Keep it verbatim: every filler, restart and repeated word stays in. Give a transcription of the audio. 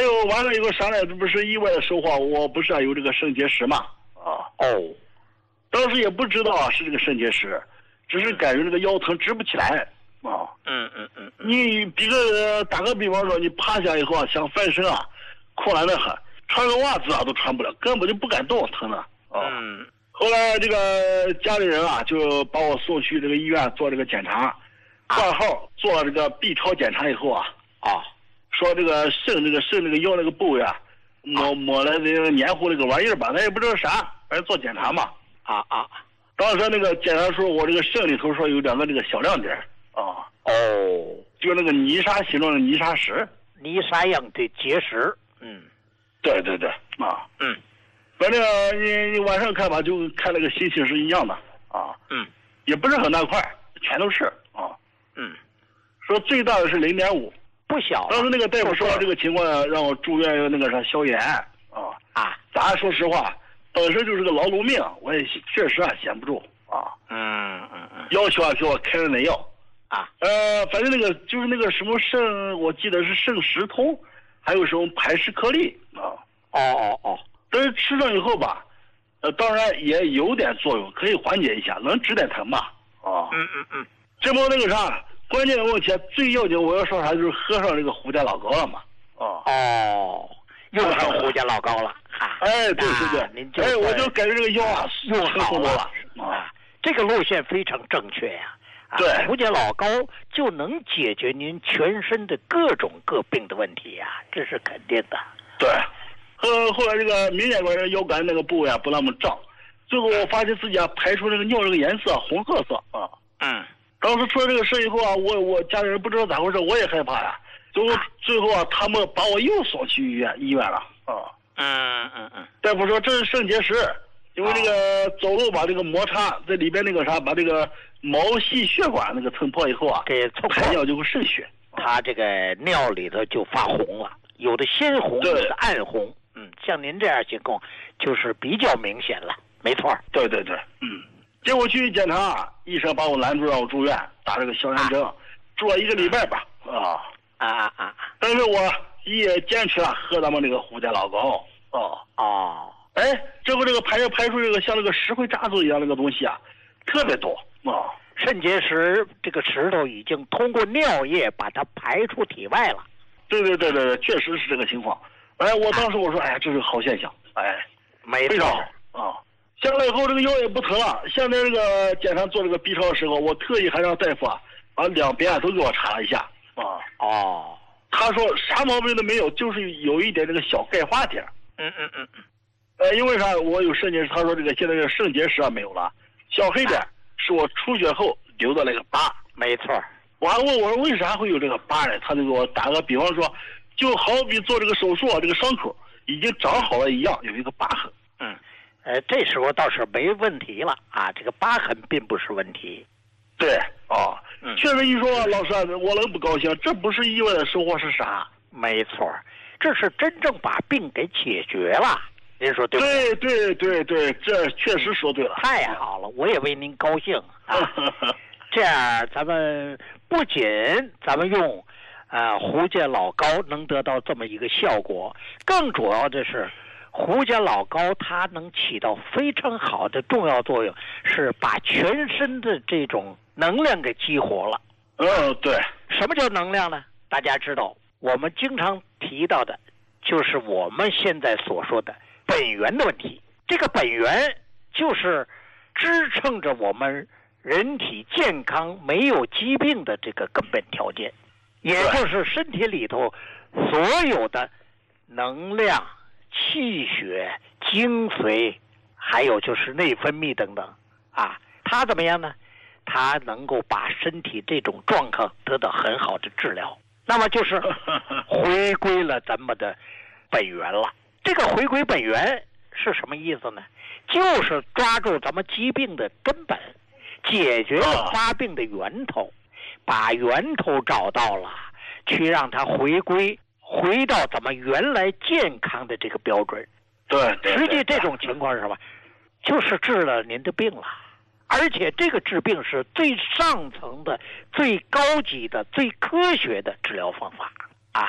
有晚上有个啥呢？这不是意外的收获，我不是啊有这个肾结石嘛？啊哦， 当时也不知道啊是这个肾结石，只是感觉这个腰疼直不起来啊。 嗯嗯嗯， 你比个打个比方说，你趴下以后啊，想翻身啊，困难的很，穿个袜子啊都穿不了，根本就不敢动，疼的啊。 嗯。 后来这个家里人啊，就把我送去这个医院做这个检查，挂号做了这个 B 超检查以后啊， 啊， 说这个肾这个肾这个腰那个部位啊，抹抹了这个黏糊那个玩意儿吧，咱也不知道啥，反正做检查嘛。 啊啊， 当时那个检查说我这个肾里头说有两个这个小亮点啊， 哦， 就那个泥沙形状的泥沙石， 泥沙样的结石。嗯， 对对对啊， 嗯。 反正你你晚上看吧，就看那个心情是一样的啊， 嗯， 也不是很大块，全都是啊， 嗯， 说最大的是零点五， 不小。 当时那个大夫说这个情况让我住院那个啥消炎啊啊， 咱说实话，本身就是个劳碌命，我也确实啊闲不住啊， 嗯嗯嗯， 要求啊给我开了那药啊， 呃，反正那个就是那个什么肾，我记得是肾石通，还有什么排石颗粒啊， 哦哦哦。 但是吃上以后吧，呃，当然也有点作用，可以缓解一下，能止点疼吧？啊， 嗯嗯嗯， 这不那个啥，关键的问题最要紧，我要说啥就是喝上这个胡家老膏了嘛。啊， 哦，用上胡家老膏了啊！ 哎，对对对， 您就哎，我就感觉这个药啊用好了啊，这个路线非常正确呀。啊、 对， 胡家老膏就能解决您全身的各种各病的问题呀、啊，这是肯定的。 对。后后来这个明显关于腰杆那个部位啊不那么胀，最后我发现自己啊排出这个尿这个颜色红褐色啊。 嗯。 当时出了这个事以后啊，我我家里人不知道咋回事，我也害怕呀。最后最后啊，他们把我又送去医院医院了啊。 嗯嗯嗯。 大夫说这是肾结石，因为这个走路把这个摩擦在里边那个啥，把这个毛细血管那个蹭破以后啊， 给蹭破， 排尿就会渗血， 它这个尿里头就发红了，有的鲜红，有的暗红。嗯，像您这样情况就是比较明显了，没错。 对对对，嗯。结果去检查，医生把我拦住让我住院打这个消炎针，啊、住了一个礼拜吧。啊啊啊啊！ 但是我也坚持了喝咱们这个胡家老膏。哦哦， 哎，这不这个排排出这个像那个石灰渣子一样那个东西啊，特别多啊。 肾结石这个石头已经通过尿液把它排出体外了。 对对对对对，确实是这个情况。哎，我当时我说，哎，这是个好现象，哎， 没非常好啊。下来以后，这个腰也不疼了。现在这个检查做这个 B 超的时候，我特意还让大夫啊把两边啊都给我查了一下啊。 哦， 他说啥毛病都没有，就是有一点这个小钙化点。 嗯嗯嗯嗯。 呃，因为啥？我有肾结石，他说这个现在这个肾结石啊没有了，小黑点是我出血后留的那个疤。 没错。 我还问我说为啥会有这个疤呢？他就给我打个比方说。就好比做这个手术啊，这个伤口已经长好了一样，有一个疤痕。 嗯，呃，这时候倒是没问题了啊，这个疤痕并不是问题。 对啊， 嗯， 确实一说老师，我能不高兴？这不是意外的收获是啥？ 没错，这是真正把病给解决了。您说对不对？对对对对，这确实说对了。 太好了，我也为您高兴啊。这样，咱们不仅咱们用。啊，胡家老膏能得到这么一个效果，更主要的是，胡家老膏它能起到非常好的重要作用，是把全身的这种能量给激活了。 嗯，对。 什么叫能量呢？大家知道，我们经常提到的，就是我们现在所说的本源的问题。这个本源就是支撑着我们人体健康、没有疾病的这个根本条件。也就是身体里头所有的能量、气血、精髓，还有就是内分泌等等啊，它怎么样呢？它能够把身体这种状况得到很好的治疗，那么就是回归了咱们的本源了。这个回归本源是什么意思呢？就是抓住咱们疾病的根本，解决了发病的源头。把源头找到了，去让它回归，回到咱们原来健康的这个标准。 对，对实际这种情况是什么？就是治了您的病了，而且这个治病是最上层的、最高级的、最科学的治疗方法。